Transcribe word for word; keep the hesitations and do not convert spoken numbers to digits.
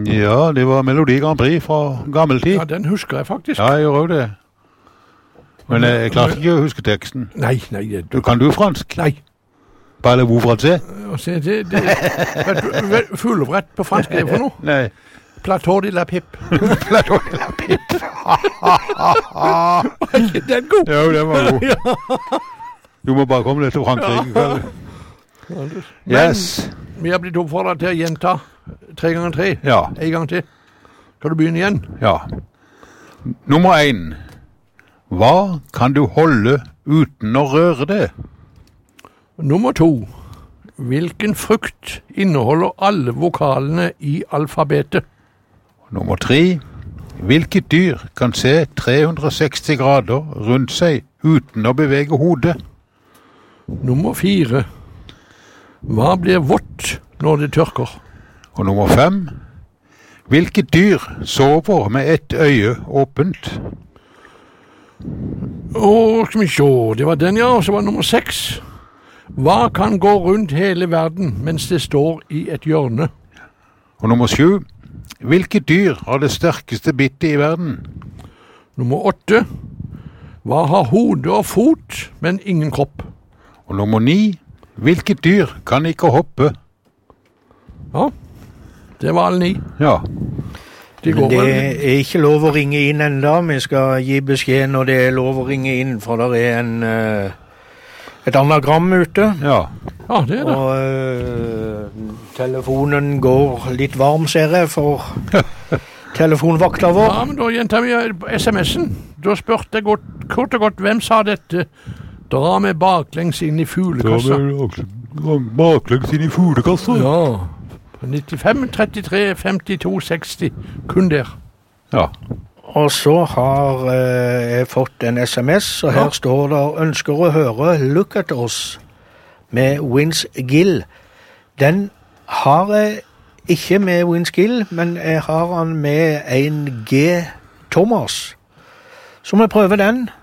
Ja, det var Melodi Grand Prix fra gammel tid. Ja, den husker jeg faktisk. Ja, jeg gjør også det. Men jeg, jeg klarte ikke å huske teksten. Nei, nei. Det, du, kan du fransk? Nei. Parlez-vous français? Se, det, det, vet du, fuglebrett på fransk er det for noe? Nei. Plateau de la pipe. Plateau de la pipe. Var ikke den god? Jo, den var god. Du må bare komme litt til Frankrike. Ja. Yes. Vi har blitt oppfordret til å gjenta tre ganger tre. Ja. En gang til. Kan du begynne igjen? Ja. Nummer en. Hva kan du holde uten å røre det? Nummer to. Hvilken frukt inneholder alle vokalene i alfabetet? Nummer tre. Hvilket dyr kan se tre hundre og seksti grader rundt seg uten å bevege hodet? Nummer fire. Hva blir vått når det tørker? Og nummer fem. Hvilket dyr sover med ett øye åpent? Åh, skal vi se. Det var den, ja. Og så var nummer seks. Hva kan gå rundt hele verden mens det står i et hjørne? Og nummer sju. Hvilket dyr har det sterkeste bittet i verden? Nummer åtte. Hva har hode og fot, men ingen kropp? Og nummer ni. Hvilket dyr kan ikke hoppe? Ja, det var alle ni. Ja. De Men det er ikke lov å ringe inn enda. Vi skal gi beskjed når det er lov å ringe inn, for det er en, et anagram ute. Ja, ja det er det. Og uh, telefonen går litt varm, ser jeg, for telefonvakta vår. Ja, men da gjentar vi sms'en. Da spurte jeg godt, kort og godt, hvem sa dette? Dra med baklengs inn i fuglekassa. Dra med baklengs inn i fuglekassa? Ja. nittifem trettitre femtito seksti, kun der. Ja. Og så har eh, jeg fått en sms, og her ja. står det, ønsker å høre Look at Us med Vince Gill. Den har jeg ikke med Vince Gill, men jeg har han med en G. Thomas. Så vi prøver den.